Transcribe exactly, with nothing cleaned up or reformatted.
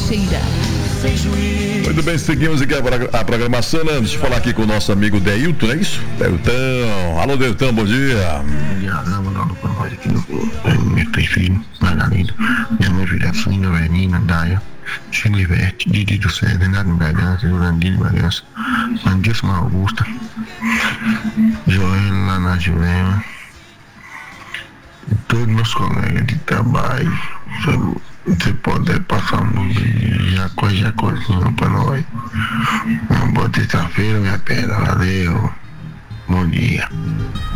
Teixeira. Muito bem, seguimos aqui a programação, né? Deixa eu falar aqui com o nosso amigo Deilton, é isso? Deilton. Alô, Deilton, bom dia. Bom dia, não, vou dar um papai aqui no meu três filhos, Margarida, minha mãe filha, Sônia, Verena, Daia, Chilivete, Didi do Céu, Renato Bragança, Jurandinho Bragança, Andilson Augusta, Joel lá na Jurema, e todos meus colegas de trabalho. Você pode passar um dia, já coisa, já coisinha pra nós. Uma boa terça-feira, minha pedra, valeu, bom dia.